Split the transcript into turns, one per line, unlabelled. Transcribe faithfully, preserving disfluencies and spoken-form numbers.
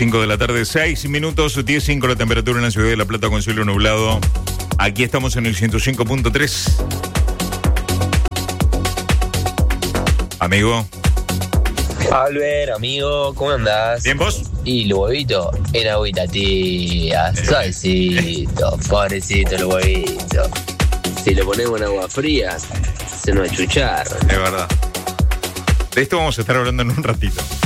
cinco de la tarde, seis minutos, diez cinco la temperatura en la ciudad de La Plata con cielo nublado. Aquí estamos en el ciento cinco punto tres. Amigo.
Albert, amigo, ¿cómo andás?
¿Bien vos?
Y los huevitos en agüita tía, suavecito, pobrecito los huevitos. Si lo ponemos en agua fría, se nos achucharra.
Es verdad. De esto vamos a estar hablando en un ratito.